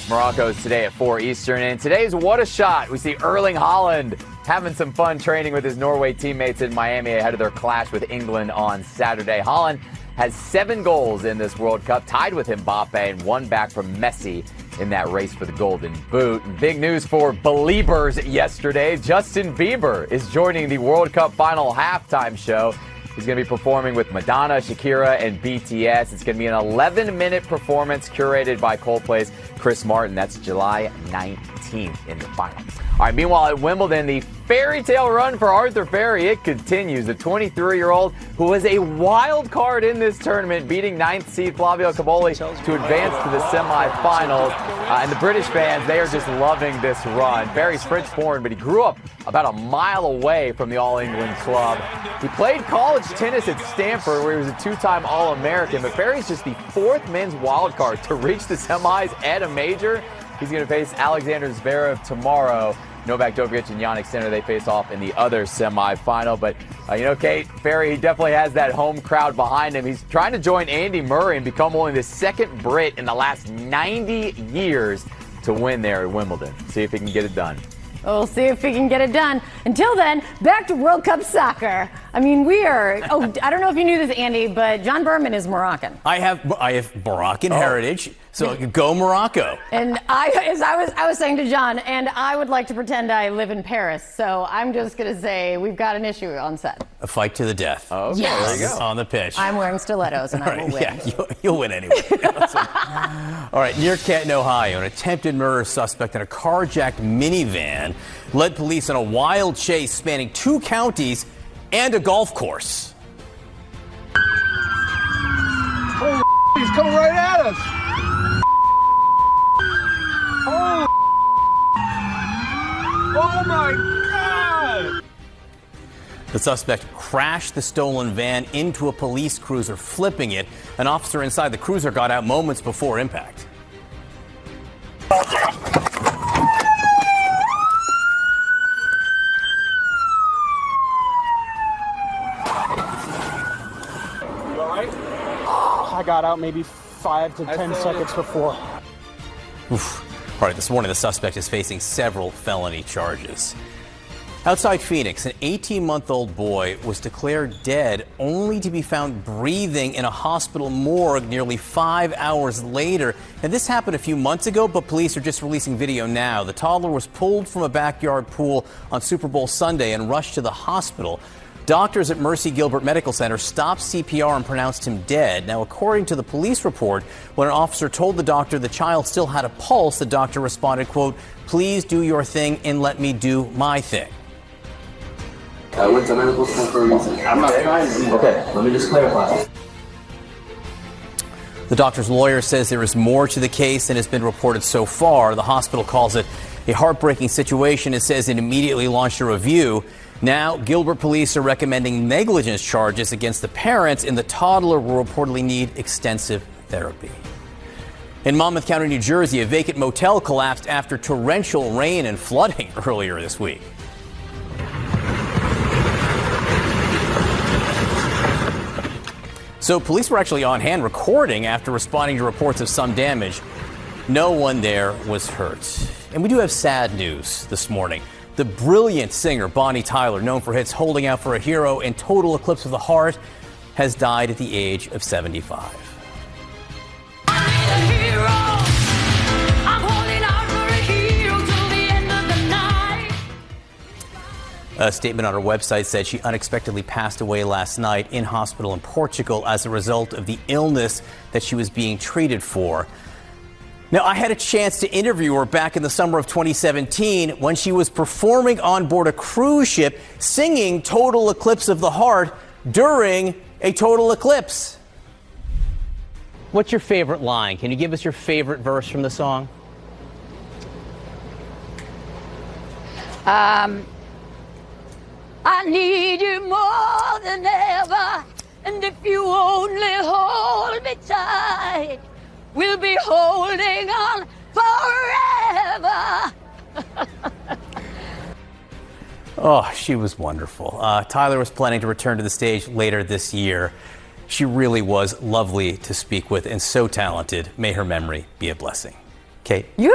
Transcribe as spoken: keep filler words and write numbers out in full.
against Morocco is today at four Eastern. And today's What a Shot. We see Erling Haaland having some fun training with his Norway teammates in Miami ahead of their clash with England on Saturday. Haaland has seven goals in this World Cup, tied with Mbappe and one back from Messi in that race for the Golden Boot. And big news for Beliebers yesterday. Justin Bieber is joining the World Cup final halftime show. He's going to be performing with Madonna, Shakira, and B T S. It's going to be an eleven-minute performance curated by Coldplay's Chris Martin. That's July nineteenth in the final. All right, meanwhile at Wimbledon, the fairy tale run for Arthur Ferry, it continues. The twenty-three-year-old who was a wild card in this tournament, beating ninth seed Flavio Cobolli to advance to the semifinals. Uh, and the British fans, they are just loving this run. Ferry's French-born, but he grew up about a mile away from the All-England club. He played college tennis at Stanford, where he was a two-time All-American, but Ferry's just the fourth men's wild card to reach the semis at a major. He's going to face Alexander Zverev tomorrow. Novak Djokovic and Jannik Sinner, they face off in the other semifinal. But, uh, you know, Kate, Ferry, he definitely has that home crowd behind him. He's trying to join Andy Murray and become only the second Brit in the last ninety years to win there at Wimbledon. See if he can get it done. We'll see if he can get it done. Until then, back to World Cup soccer. I mean, we are, oh, I don't know if you knew this, Andy, but John Berman is Moroccan. I have I have Moroccan oh. heritage, so go Morocco. And I, as I was I was saying to John, and I would like to pretend I live in Paris, so I'm just going to say we've got an issue on set. A fight to the death. Oh, okay. Yes. There you go. On the pitch. I'm wearing stilettos, and I right, will win. Yeah, you'll, you'll win anyway. All right, near Canton, Ohio, an attempted murder suspect in a carjacked minivan led police on a wild chase spanning two counties and a golf course. Holy he's coming right at us. Holy oh my God! The suspect crashed the stolen van into a police cruiser, flipping it. An officer inside the cruiser got out moments before impact. I got out maybe five to ten seconds before. Oof. All right, this morning the suspect is facing several felony charges. Outside Phoenix, an eighteen-month-old boy was declared dead only to be found breathing in a hospital morgue nearly five hours later. And this happened a few months ago, but police are just releasing video now. The toddler was pulled from a backyard pool on Super Bowl Sunday and rushed to the hospital. Doctors at Mercy Gilbert Medical Center stopped C P R and pronounced him dead. Now, according to the police report, when an officer told the doctor the child still had a pulse, the doctor responded, quote, "Please do your thing and let me do my thing." I went to medical school for a reason. I'm not trying to. Okay, let me just clarify. The doctor's lawyer says there is more to the case than has been reported so far. The hospital calls it a heartbreaking situation. It says it immediately launched a review. Now, Gilbert police are recommending negligence charges against the parents, and the toddler will reportedly need extensive therapy. In Monmouth County, New Jersey, a vacant motel collapsed after torrential rain and flooding earlier this week. So police were actually on hand recording after responding to reports of some damage. No one there was hurt. And we do have sad news this morning. The brilliant singer Bonnie Tyler, known for hits Holding Out for a Hero and Total Eclipse of the Heart, has died at the age of seventy-five. A statement on her website said she unexpectedly passed away last night in hospital in Portugal as a result of the illness that she was being treated for. Now, I had a chance to interview her back in the summer of twenty seventeen when she was performing on board a cruise ship singing Total Eclipse of the Heart during a total eclipse. What's your favorite line? Can you give us your favorite verse from the song? Um, I need you more than ever, and if you only hold me tight, we'll be holding on forever. Oh, she was wonderful. Uh, Tyler was planning to return to the stage later this year. She really was lovely to speak with and so talented. May her memory be a blessing. Kate? You